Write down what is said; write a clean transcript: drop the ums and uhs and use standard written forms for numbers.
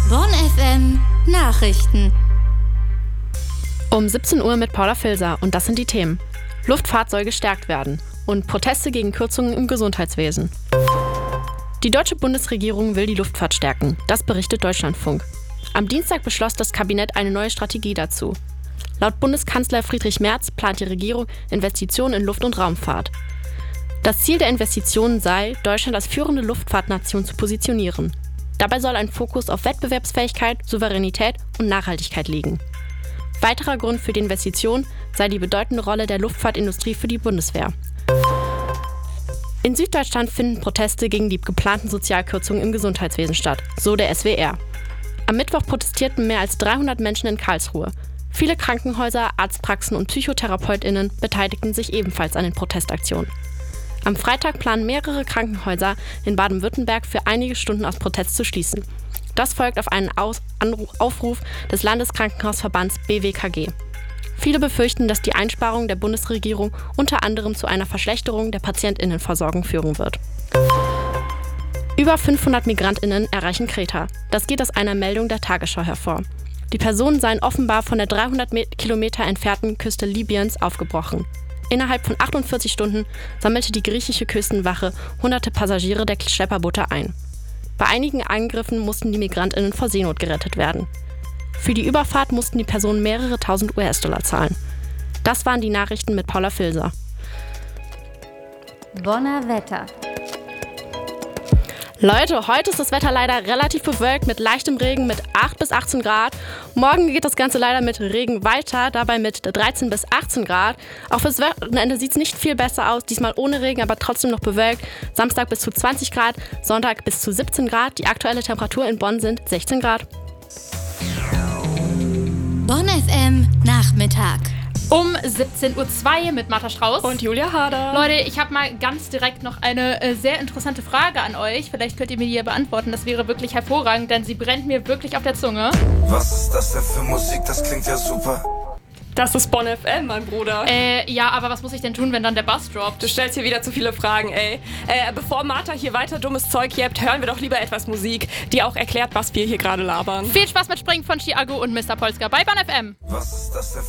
Bonn FM Nachrichten. Um 17 Uhr mit Paula Filser und das sind die Themen. Luftfahrt soll gestärkt werden und Proteste gegen Kürzungen im Gesundheitswesen. Die deutsche Bundesregierung will die Luftfahrt stärken, das berichtet Deutschlandfunk. Am Dienstag beschloss das Kabinett eine neue Strategie dazu. Laut Bundeskanzler Friedrich Merz plant die Regierung Investitionen in Luft- und Raumfahrt. Das Ziel der Investitionen sei, Deutschland als führende Luftfahrtnation zu positionieren. Dabei soll ein Fokus auf Wettbewerbsfähigkeit, Souveränität und Nachhaltigkeit liegen. Weiterer Grund für die Investition sei die bedeutende Rolle der Luftfahrtindustrie für die Bundeswehr. In Süddeutschland finden Proteste gegen die geplanten Sozialkürzungen im Gesundheitswesen statt, so der SWR. Am Mittwoch protestierten mehr als 300 Menschen in Karlsruhe. Viele Krankenhäuser, Arztpraxen und PsychotherapeutInnen beteiligten sich ebenfalls an den Protestaktionen. Am Freitag planen mehrere Krankenhäuser in Baden-Württemberg für einige Stunden aus Protest zu schließen. Das folgt auf einen Aufruf des Landeskrankenhausverbands BWKG. Viele befürchten, dass die Einsparung der Bundesregierung unter anderem zu einer Verschlechterung der PatientInnenversorgung führen wird. Über 500 MigrantInnen erreichen Kreta. Das geht aus einer Meldung der Tagesschau hervor. Die Personen seien offenbar von der 300 Kilometer entfernten Küste Libyens aufgebrochen. Innerhalb von 48 Stunden sammelte die griechische Küstenwache hunderte Passagiere der Schlepperboote ein. Bei einigen Angriffen mussten die MigrantInnen vor Seenot gerettet werden. Für die Überfahrt mussten die Personen mehrere tausend US-Dollar zahlen. Das waren die Nachrichten mit Paula Filser. Bonner Wetter. Leute, heute ist das Wetter leider relativ bewölkt mit leichtem Regen mit 8 bis 18 Grad. Morgen geht das Ganze leider mit Regen weiter, dabei mit 13 bis 18 Grad. Auch fürs Wochenende sieht es nicht viel besser aus, diesmal ohne Regen, aber trotzdem noch bewölkt. Samstag bis zu 20 Grad, Sonntag bis zu 17 Grad. Die aktuelle Temperatur in Bonn sind 16 Grad. Bonn FM Nachmittag. Um 17:02 Uhr mit Martha Strauß und Julia Harder. Leute, ich habe mal ganz direkt noch eine sehr interessante Frage an euch. Vielleicht könnt ihr mir die ja beantworten. Das wäre wirklich hervorragend, denn sie brennt mir wirklich auf der Zunge. Was ist das denn für Musik? Das klingt ja super. Das ist Bonn FM, mein Bruder. Ja, aber was muss ich denn tun, wenn dann der Bass droppt? Du stellst hier wieder zu viele Fragen, ey. Bevor Martha hier weiter dummes Zeug jeppt, hören wir doch lieber etwas Musik, die auch erklärt, was wir hier gerade labern. Viel Spaß mit Springen von Chiago und Mr. Polska bei Bonn FM. Was ist das denn